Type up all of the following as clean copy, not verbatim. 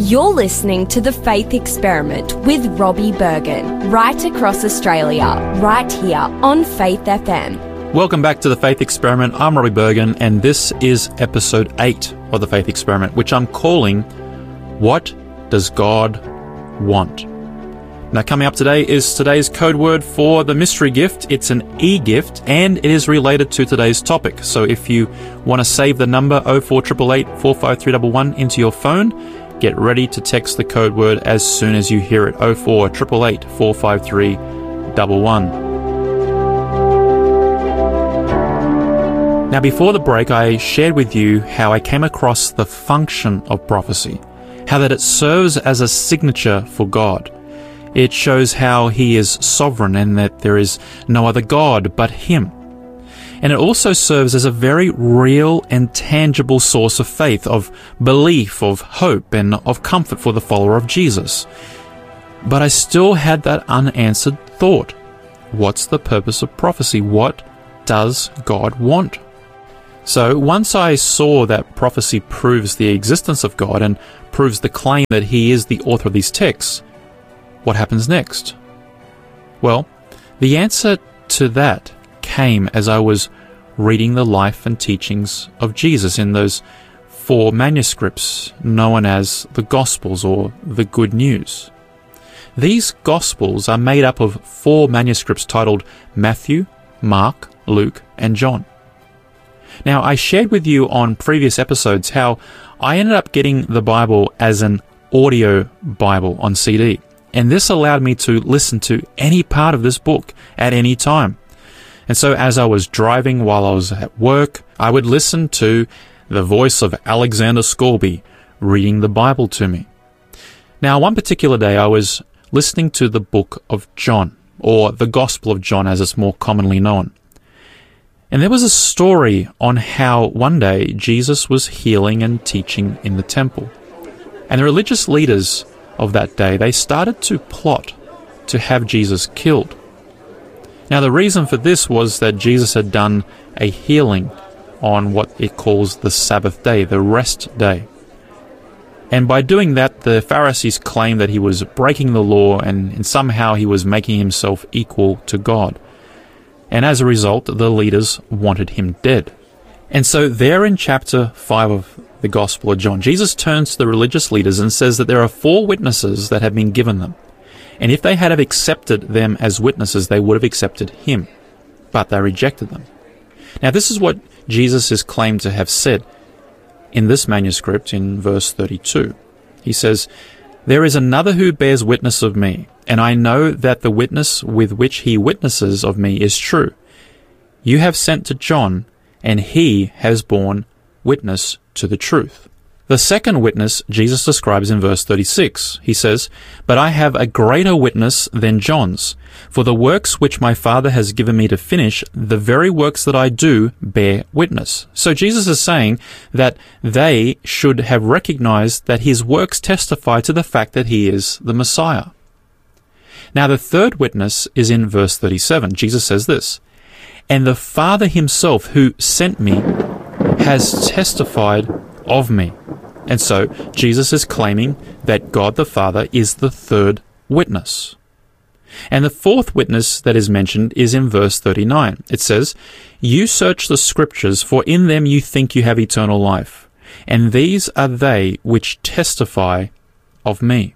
You're listening to The Faith Experiment with Robbie Bergen, right across Australia, right here on Faith FM. Welcome back to The Faith Experiment. I'm Robbie Bergen, and this is episode 8 of The Faith Experiment, which I'm calling, What Does God Want? Now, coming up today is today's code word for the mystery gift. It's an e-gift, and it is related to today's topic. So if you want to save the number 04888 45311 into your phone, get ready to text the code word as soon as you hear it. 04888 45311. Now, before the break, I shared with you how I came across the function of prophecy, how that it serves as a signature for God. It shows how He is sovereign and that there is no other God but Him. And it also serves as a very real and tangible source of faith, of belief, of hope, and of comfort for the follower of Jesus. But I still had that unanswered thought. What's the purpose of prophecy? What does God want? So once I saw that prophecy proves the existence of God and proves the claim that He is the author of these texts, what happens next? Well, the answer to that came as I was reading the life and teachings of Jesus in those 4 manuscripts known as the Gospels or the Good News. These Gospels are made up of 4 manuscripts titled Matthew, Mark, Luke, and John. Now, I shared with you on previous episodes how I ended up getting the Bible as an audio Bible on CD. And this allowed me to listen to any part of this book at any time. And so as I was driving while I was at work, I would listen to the voice of Alexander Scourby reading the Bible to me. Now, one particular day I was listening to the book of John, or the Gospel of John as it's more commonly known. And there was a story on how one day Jesus was healing and teaching in the temple. And the religious leaders of that day, they started to plot to have Jesus killed. Now, the reason for this was that Jesus had done a healing on what it calls the Sabbath day, the rest day. And by doing that, the Pharisees claimed that he was breaking the law and somehow he was making himself equal to God. And as a result, the leaders wanted him dead. And so there in chapter 5 of the Gospel of John, Jesus turns to the religious leaders and says that there are 4 witnesses that have been given them. And if they had have accepted them as witnesses, they would have accepted him. But they rejected them. Now, this is what Jesus is claimed to have said in this manuscript in verse 32. He says, "There is another who bears witness of me, and I know that the witness with which he witnesses of me is true. You have sent to John, and he has borne witness to the truth." The second witness Jesus describes in verse 36. He says, "But I have a greater witness than John's, for the works which my Father has given me to finish, the very works that I do bear witness." So Jesus is saying that they should have recognized that his works testify to the fact that he is the Messiah. Now, the third witness is in verse 37. Jesus says this, "And the Father himself who sent me has testified of me." And so Jesus is claiming that God the Father is the third witness. And the fourth witness that is mentioned is in verse 39. It says, "You search the Scriptures, for in them you think you have eternal life, and these are they which testify of me."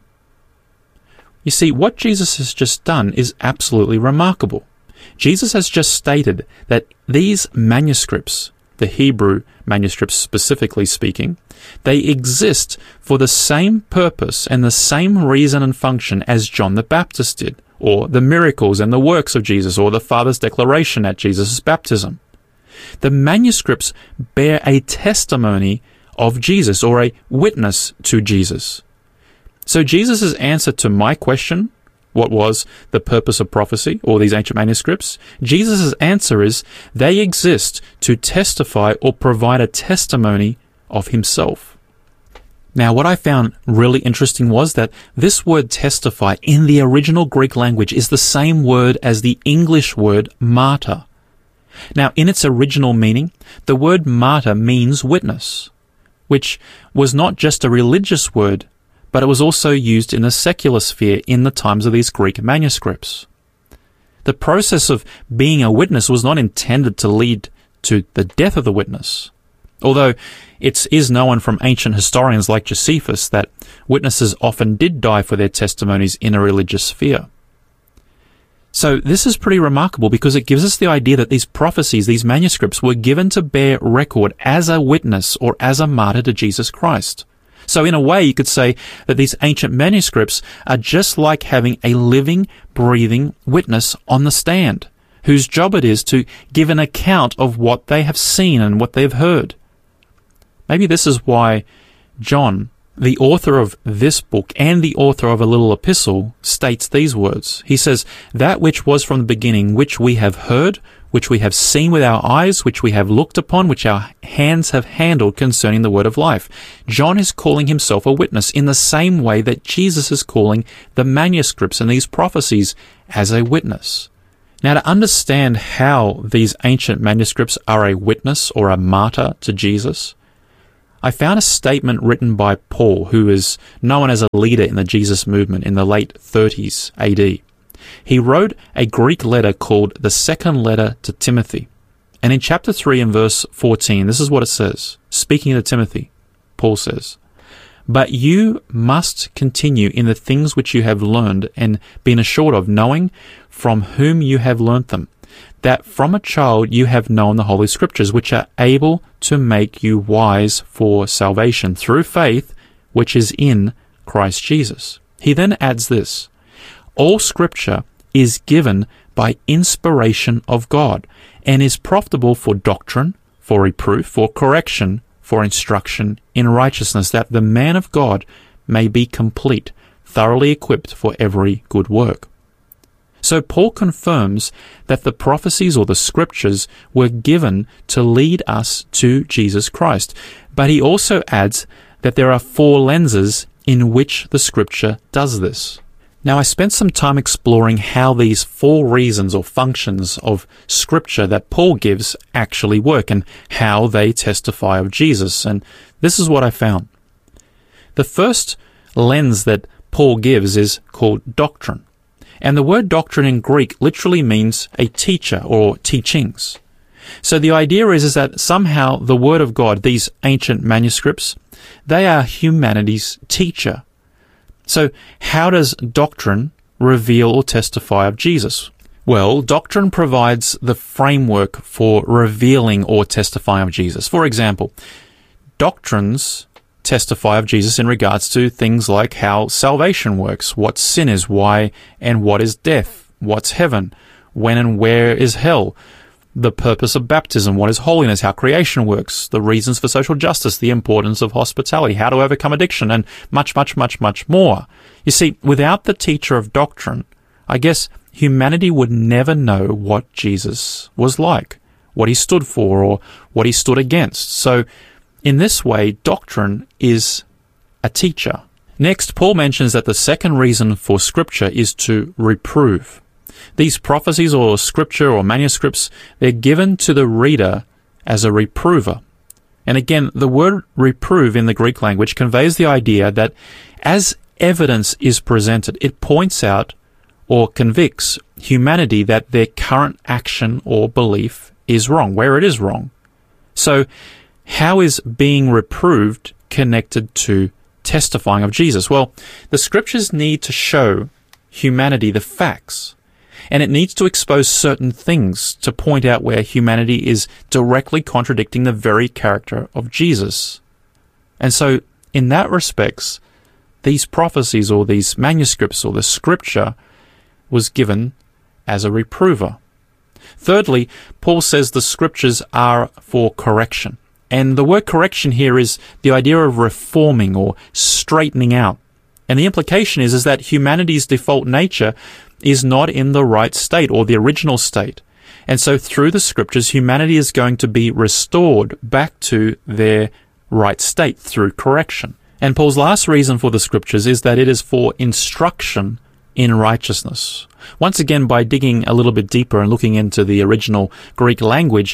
You see, what Jesus has just done is absolutely remarkable. Jesus has just stated that these manuscripts, the Hebrew manuscripts specifically speaking, they exist for the same purpose and the same reason and function as John the Baptist did, or the miracles and the works of Jesus, or the Father's declaration at Jesus' baptism. The manuscripts bear a testimony of Jesus, or a witness to Jesus. So Jesus' answer to my question, what was the purpose of prophecy, or these ancient manuscripts? Jesus' answer is, they exist to testify or provide a testimony of himself. Now, what I found really interesting was that this word testify in the original Greek language is the same word as the English word martyr. Now, in its original meaning, the word martyr means witness, which was not just a religious word, but it was also used in the secular sphere in the times of these Greek manuscripts. The process of being a witness was not intended to lead to the death of the witness, although it is known from ancient historians like Josephus that witnesses often did die for their testimonies in a religious sphere. So this is pretty remarkable because it gives us the idea that these prophecies, these manuscripts, were given to bear record as a witness or as a martyr to Jesus Christ. So in a way, you could say that these ancient manuscripts are just like having a living, breathing witness on the stand, whose job it is to give an account of what they have seen and what they've heard. Maybe this is why John, the author of this book and the author of a little epistle, states these words. He says, "That which was from the beginning, which we have heard, which we have seen with our eyes, which we have looked upon, which our hands have handled concerning the word of life." John is calling himself a witness in the same way that Jesus is calling the manuscripts and these prophecies as a witness. Now, to understand how these ancient manuscripts are a witness or a martyr to Jesus, I found a statement written by Paul, who is known as a leader in the Jesus movement in the late 30s AD. He wrote a Greek letter called the Second Letter to Timothy. And in chapter 3 and verse 14, this is what it says. Speaking to Timothy, Paul says, "But you must continue in the things which you have learned and been assured of, knowing from whom you have learnt them, that from a child you have known the Holy Scriptures, which are able to make you wise for salvation through faith, which is in Christ Jesus." He then adds this, "All Scripture is given by inspiration of God, and is profitable for doctrine, for reproof, for correction, for instruction in righteousness, that the man of God may be complete, thoroughly equipped for every good work." So Paul confirms that the prophecies or the scriptures were given to lead us to Jesus Christ. But he also adds that there are 4 lenses in which the scripture does this. Now, I spent some time exploring how these 4 reasons or functions of scripture that Paul gives actually work and how they testify of Jesus. And this is what I found. The first lens that Paul gives is called doctrine. And the word doctrine in Greek literally means a teacher or teachings. So the idea is that somehow the Word of God, these ancient manuscripts, they are humanity's teacher. So how does doctrine reveal or testify of Jesus? Well, doctrine provides the framework for revealing or testifying of Jesus. For example, doctrines testify of Jesus in regards to things like how salvation works, what sin is, why and what is death, what's heaven, when and where is hell, the purpose of baptism, what is holiness, how creation works, the reasons for social justice, the importance of hospitality, how to overcome addiction, and much, much, much, much more. You see, without the teacher of doctrine, I guess humanity would never know what Jesus was like, what he stood for, or what he stood against. So in this way, doctrine is a teacher. Next, Paul mentions that the second reason for Scripture is to reprove. These prophecies or Scripture or manuscripts, they're given to the reader as a reprover. And again, the word reprove in the Greek language conveys the idea that as evidence is presented, it points out or convicts humanity that their current action or belief is wrong, where it is wrong. So, how is being reproved connected to testifying of Jesus? Well, the scriptures need to show humanity the facts, and it needs to expose certain things to point out where humanity is directly contradicting the very character of Jesus. And so, in that respects, these prophecies or these manuscripts or the scripture was given as a reprover. Thirdly, Paul says the scriptures are for correction. And the word correction here is the idea of reforming or straightening out. And the implication is that humanity's default nature is not in the right state or the original state. And so through the scriptures, humanity is going to be restored back to their right state through correction. And Paul's last reason for the scriptures is that it is for instruction in righteousness. Once again, by digging a little bit deeper and looking into the original Greek language,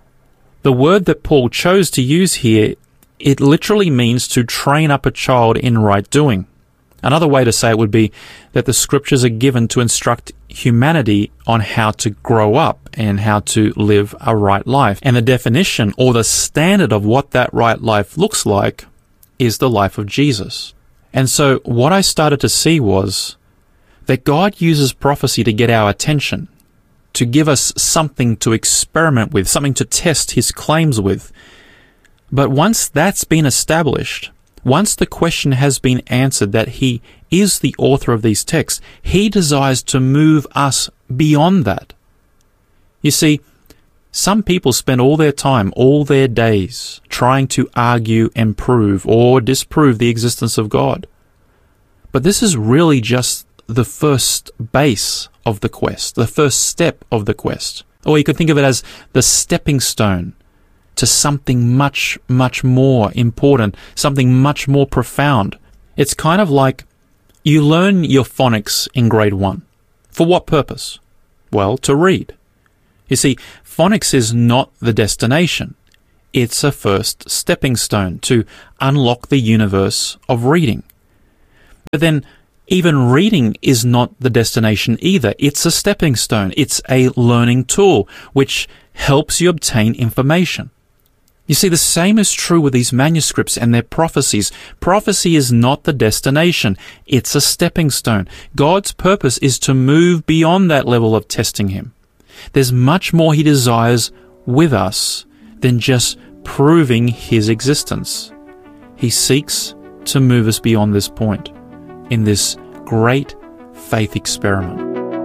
the word that Paul chose to use here, it literally means to train up a child in right doing. Another way to say it would be that the scriptures are given to instruct humanity on how to grow up and how to live a right life. And the definition or the standard of what that right life looks like is the life of Jesus. And so what I started to see was that God uses prophecy to get our attention, to give us something to experiment with, something to test his claims with. But once that's been established, once the question has been answered that he is the author of these texts, he desires to move us beyond that. You see, some people spend all their time, all their days, trying to argue and prove or disprove the existence of God. But this is really just the first base of the quest, the first step of the quest. Or you could think of it as the stepping stone to something much, much more important, something much more profound. It's kind of like you learn your phonics in grade 1. For what purpose? Well, to read. You see, phonics is not the destination. It's a first stepping stone to unlock the universe of reading. But then, even reading is not the destination either. It's a stepping stone. It's a learning tool which helps you obtain information. You see, the same is true with these manuscripts and their prophecies. Prophecy is not the destination. It's a stepping stone. God's purpose is to move beyond that level of testing him. There's much more he desires with us than just proving his existence. He seeks to move us beyond this point in this great faith experiment.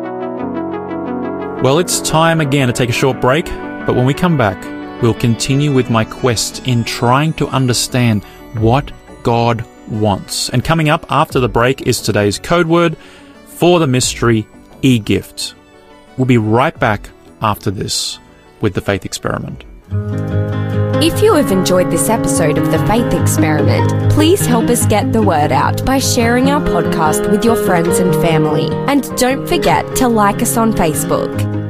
Well, it's time again to take a short break, but when we come back, we'll continue with my quest in trying to understand what God wants. And coming up after the break is today's code word for the mystery, e-gift. We'll be right back after this with the Faith Experiment. If you have enjoyed this episode of The Faith Experiment, please help us get the word out by sharing our podcast with your friends and family. And don't forget to like us on Facebook.